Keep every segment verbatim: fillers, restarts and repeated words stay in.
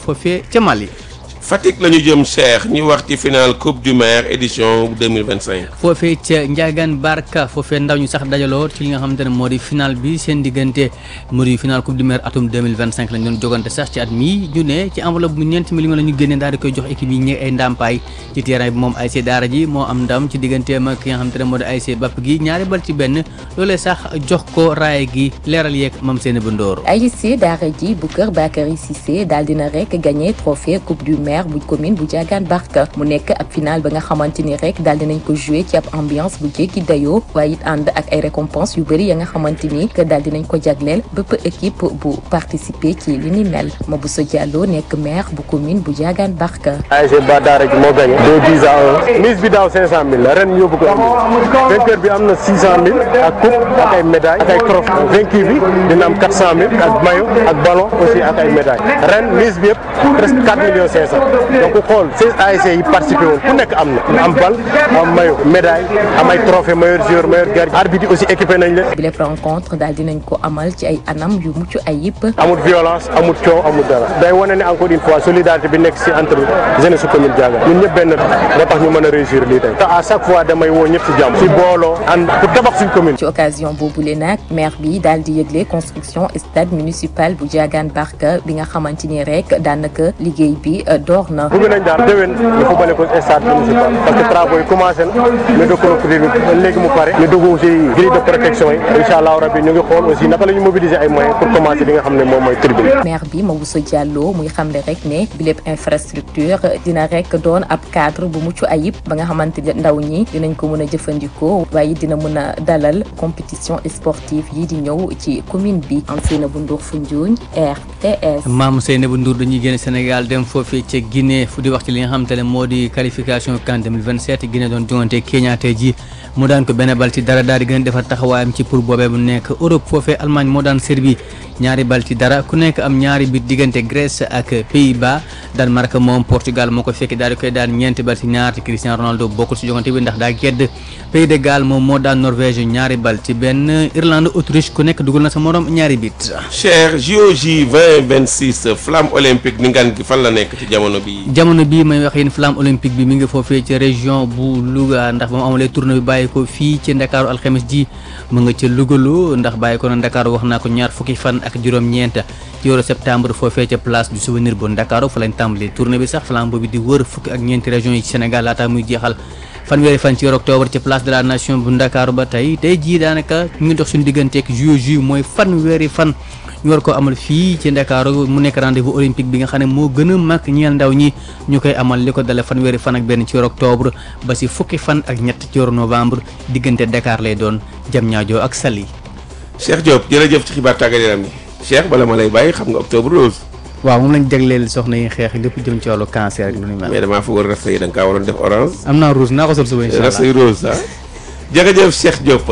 foofee ca Mali. Fatick la ñu jëm Cheikh ñu wax ci finale coupe du maire édition deux mille vingt cinq. foofee ca Ndiagane Barka foofee ndaw ñu sax dajaloo ci li nga xamante ne moo di finale bi seen diggante moo di finale coupe du maire atum deux mille vingt cinq lañ doon jogante sax ci at mii ñu ne ci enveloppe bu ñeenti millions la ñu génnee daal di koy jox équipe yi ñe ay ndàmpaay ci terrain bi moom A S C Daara ji moo am ndam ci digganteem ak ki nga xamante ne moo di A S C Bapp gi ñaari bal ci benn loolee sax jox ko raay gi leeral yeeg mam seen bu Ndoor. A S C Daara ji bu kër Bakary Cissé daal dina rek gagné trophée coupe du maire bu commune bu Ndiagane Barka mu nekk ab final ba nga xamante ni rek daal dinañ ko joué ci ab ambiance bu jéggi dayoo waaye it ànd ak ay récompense yu bëri ya nga xamante ni que daal dinañ ko jagleel bépp équipe bu participer ci li ni mel Maboussa Diallo nekk maire bu commune bu Ndiagane Barka. A S C ba Daara ji moo gagné deux buts à un. mise bi daaw cinq cent mille la ren yóbbu ko vainqueur bi am na six cent mille ak coupe ak ay médailles ak ay trophées vaincu bi dina am quatre cent mille ak maillot ak ballon aussi ak ay médailles ren mise bi yëpp presque quatre millions cinq cent. donc xool seize A S C yi participé woon ku nekk am na am bal am maillot médaille am ay trophée meilleur joueur meilleur gardien arbitre yi aussi équipé nañ leen. bi lépp rencontre daal dinañ ko amal ci ay anam yu mucc ayib. amul violence amul coow amul dara day wane ne encore une fois solidarité bi nekk si entre jeunesse su commune Diagane ñun ñëpp benn moo tax ñu mën a réussir lii tey te à chaque fois damay woo ñëpp si jàmm si booloo ànd pour tabax suñ commune. ci occasion boobule nag maire bi daal di yëgle construction stade municipal bu Ndiagane Barka bi nga xamante ni rek daanaka liggéey bi door na. bëgg nañ daal déwén ñu fubale ko stade municipal parce que travaux yi commencé na ñu dugg clôture bi léegi mu pare ñu dugg aussi grille de protection yi incha allah rabi ñu ngi xool aussi naka la ñu mobiliser ay moyens pour commencer li nga xam ne moom mooy tribune. maire bi Maboussa Diallo muy xamle rek ne bi lépp infrastructure dina rek doon ab cadre bu mucc ayib ba nga xamante ne ndaw ñi dinañ ko mën a jëfandikoo waaye dina mën a dalal compétition sportive yi di ñëw ci commune bi am Seynabou Ndour Foundiougne R T S. maam Seynabou Ndour dañuy génn Sénégal dem foofee ca Guinée fu di wax ci li nga xamante ne moo di qualification CAN deux mille vingt-sept Guinée doon jongante Kenya tey ji mu daan ko benn bal ci dara daal di gën a defar taxawaayam ci pour boobee bu nekk Europe foofee Allemagne moo daan Serbie ñaari bal ci dara ku nekk am ñaari bit diggante Grèce ak Pays-Bas Danemark moom Portugal moo ko fekk daal di koy daan ñeenti bal ci ñaar ci Cristiano Ronaldo bokkul ci jongante bi ndax daa gedd Pays de Galles moom moo daan Norvège ñaari bal ci benn Irlande Autriche ku nekk dugal na sa morom ñaari bit. Cher J O J vingt vingt-six flamme olympique ni ngan gi fan la nekk ci jamono bi jamono bii may wax yéen flamme olympique bi mi ngi foofee ci région bu Louga ndax ba mu amalee tournée bi bàyyi ko fii ci Ndakaaru alxames ji mu nga ca Lougalu ndax bàyyi ko na Ndakaaru wax naa ko ñaar fukki fan ak juróom-ñeent ci weeru septembre foofee ca place du souvenir bu Ndakaaru fa lañ tàmbalee tournée bi sax flambeau bi di wër fukki ak ñeenti régions yi ci Sénégal laata muy jeexal fanweeri fan ci weeru octobre ci place de la nation bu Ndakaaru ba tey tey jii daanaka ñu ngi dox suñu digganteeg juillet juillet mooy fanweeri fan ñu war ko amal fii ci Ndakaaru mu nekk rendez-vous olympique bi nga xam ne moo gën a mag ñeel ndaw ñi ñu koy amal li ko dale fanweeri fan ak benn ci weeru octobre ba si fukki fan ak ñett ci weeru novembre diggante Dakar lay doon Diamniadio ak Saly. Cheikh Diop jërëjëf ci xibaar tàggat yaram yi Cheikh bala ma lay bàyyi xam nga octobre rose. waaw moom lañ jagleel soxna yi xeex lépp jëm ci wàllu cancer ak lu ni mel. mais damaa foog rasta yi da nga kaa waroon def orange. am naa rose naa ko sol suba incha allah rasta yi rose ah. jërëjëf Cheikh Diop.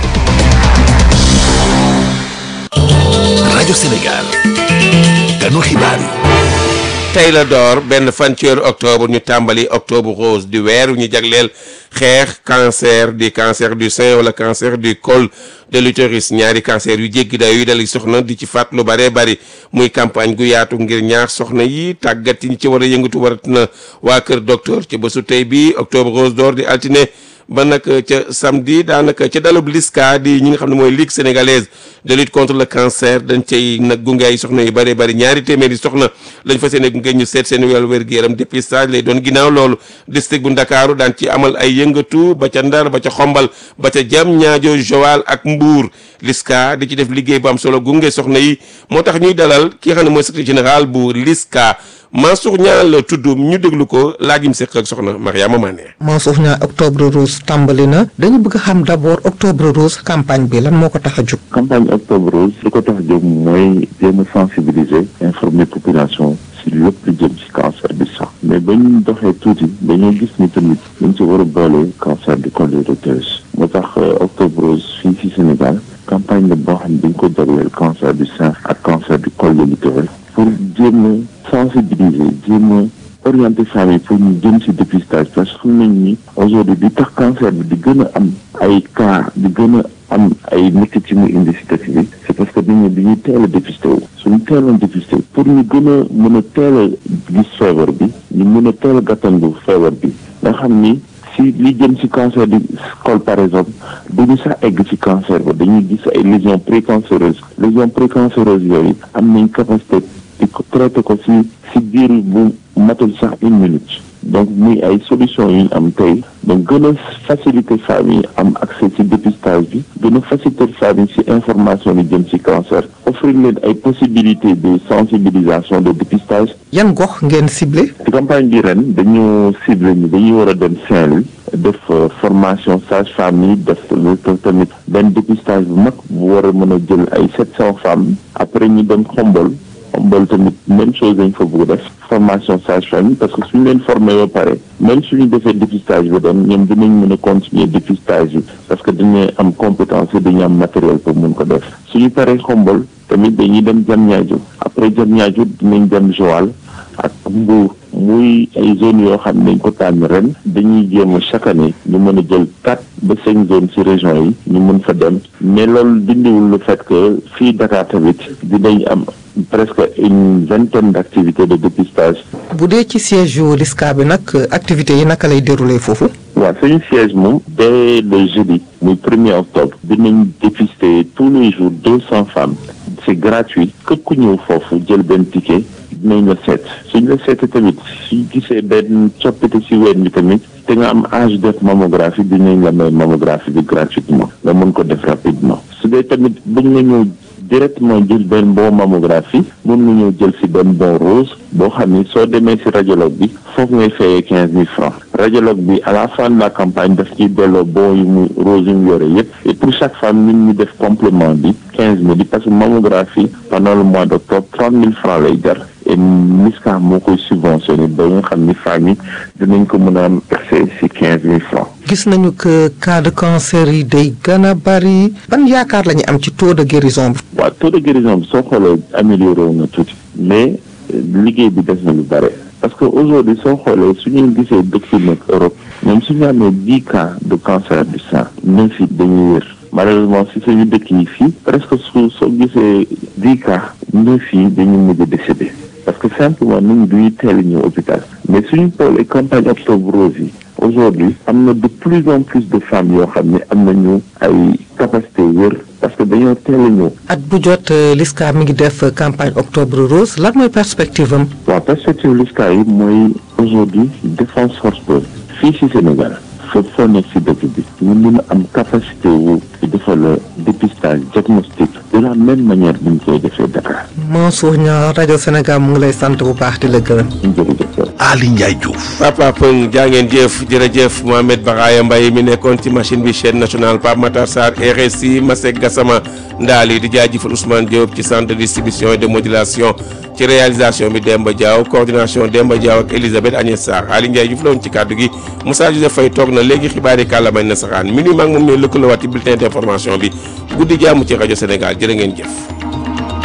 rajo Sénégal. ganu xibaar yi. tey la door benn fan ci weeru octobre ñu tàmbali octobre rose di weer wu ñu jagleel xeex cancer di cancer du sein wala cancer du col de l'utérus ñaari cancer yu jéggi day yu dal soxna di ci faat lu bëree bëri muy campagne gu yaatu ngir ñaar soxna yi tàggat yi ñu ci war a yëngatu warat na waa kër docteur ci bésu tey bi octobre rose door di altine ba nag ca samedi daanaka ca dalub LISCA di ñi nga xam ne mooy Ligue sénégalaise de lutte contre le cancer dañ cay nag gunge ay soxna yu bëree bëri ñaari téeméeri soxna lañ fas yéene gunge ñu seet seen wàllu wér-gu-yaram dépistage lay doon ginnaaw loolu district bu Ndakaaru daan ci amal ay yëngatu ba ca Ndar ba ca Xombal ba ca Diamniadio Joal ak Mbour LISCA di ci def liggéey bu am solo gunge soxna yi moo tax ñuy dalal ki nga xam ne mooy secrétaire général bu LISCA Mansour Niang la tudd ñu déglu ko laaj mu seq ak soxna Mariama Mané. Mansour Niang octobre rose tàmbali na dañu bëgg xam d'abord octobre rose campagne bi lan moo ko tax a jóg. campagne octobre rose li ko tax a jóg mooy jéem a sensibiliser informer population si lépp lu jëm ci cancer du sang mais ba ñu doxee tuuti dañoo gis ni tamit dañ ci war a boole cancer du col de l'utérus moo tax octobre rose fii ci Sénégal campagne la boo xam ne dañ ko jagleel cancer du sein ak cancer du col de l'utérus pour jéem a sensibiliser jéem a orienter femmes yi pour ñu jëm ci dépistage parce que xam nañ ni aujourd'hui di tax cancer bi di gën a am ay cas di gën a am ay métit ci mu indi si dëkk bi c'est parce que nit ñi dañuy teel a dépisté wu suñu teeloon dépisté pour ñu gën a mën a teel a gis feebar bi ñu mën a teel a gàttandu feebar bi nga xam ni si li jëm ci cancer du col par exemple duñu sax egg ci cancer ba dañuy gis ay lésions précancéreuses lésions précancéreuses yooyu am nañ capacité di ko traité ko ci ci biir bu matul sax une minute donc muy ay solution yu ñu am tey donc gën a faciliter femmes yi am accès ci dépistage bi gën a faciliter femmes yi ci information yi jëm ci cancer offrir leen ay possibilités de sensibilisation de dépistage. yan gox ngeen ciblé. ci campagne bi ren dañu ciblé ni dañuy war a dem Saint-Louis def formation sage-femme yi def tamit benn dépistage bu mag bu war a mën a jël ay sept cents femmes après ñu dem Xombol Xombol tamit même chose dañ fa bëgg def formation sage-femme parce que suñu leen formé ba pare même suñu defee dépistage bi dem ñoom dinañ mën a continuer dépistage bi parce que dañuy am compétence yi dañuy am matériel pour mun ko def suñu paree Xombol tamit dañuy dem Diamniadio après Diamniadio dinañ dem Joal ak Mbour muy ay zones yoo xam ne dañ ko tànn ren dañuy jéem a chaque année ñu mën a jël quatre ba cinq zones ci région yi ñu mën fa dem mais loolu dindiwul le fait que fii Dakar tamit dinañ am presque une vingtaine d'activités de dépistage. bu dee ci siège yu LISCA bi nag activités yi naka lay dérouler foofu. waaw suñu siège moom dès le jeudi muy premier octobre dinañ dépister tous les jours deux cents femmes c'est gratuit képp ku ñëw foofu jël benn ticket dinañ la seet suñ la seetee tamit suñ gisee benn coppite ci ween bi tamit te nga am âge def mammographie dinañ la may mammographie bi gratuitement nga mën ko def rapidement su dee tamit buñ la ñëw directement jël benn bon mammographie mën nga ñëw jël ci benn bon rose boo xam ni soo demee ci radiologue bi foofu ngay fayee quinze mille francs radiologue bi à la fin de la campagne daf ciy delloo bon yu mu rose yu mu yore yëpp et pour chaque femme ñun ñu def complément bi quinze mille parce que mammographie pendant le mois d'octobre trente mille francs lay jar et LISCA moo koy subventionné ba nga xam ni femmes yi dinañ ko mën a am accès ci quinze mille francs. gis nañu que cas de cancer yi day gën a bari ban yaakaar la ñu am ci taux de guérison bi. waaw taux de guérison bi soo xoolee amélioré wu na tuuti mais liggéey bi des na lu bare parce que aujourd'hui soo xoolee su ñu gisee dëkk yi nekk Europe ñoom su ñu amee dix cas de cancer du sein neuf yi dañuy wér malheureusement si suñu dëkk yi fii presque su soo gisee dix cas neuf yi dañu mujj décédé parce que simplement nit ñi duñuy teel a ñëw hôpital mais suñu xoolee campagne Octobre Rose yi aujourd'hui am na de plus en plus de femmes yoo xam ne am nañu ay capacité wér parce que dañoo teel a ñëw. at bu jot LISCA mi ngi def campagne Octobre Rose lan mooy perspective am. waaw perspective LISCA yi mooy aujourd'hui défense force fii ci Sénégal fépp foo nekk ci dëkk bi ñu mën a am capacité wu di defal dépistage diagnostic de la même manière bi ñu koy defee Dakar. Mansour Niang rajo Sénégal mu ngi lay sant bu baax di la gërëm. jërëjëf. Ali Ndiaye Diouf. Papa Pëng jaa ngeen jëf jërëjëf Mohamed Baraya Mbaye mi nekkoon ci machine bi chaîne nationale Pape Matar Sarr R S I Masek Gassama Ndaali di jaajëfal Ousmane Diop ci centre de distribution et de modulation ci réalisation bi Demba Diaw coordination Demba Diaw ak Elisabeth Agnès Sarr Ali Ndiaye Diouf la woon ci kàddu gi Moussa Joseph Faye toog na léegi xibaar yi kàllaamay nasaraan mi ni mag moom ñooy lëkkaloowaat ci bulletin d'information bi guddi jàmm ci rajo Sénégal jërë ngeen jëf.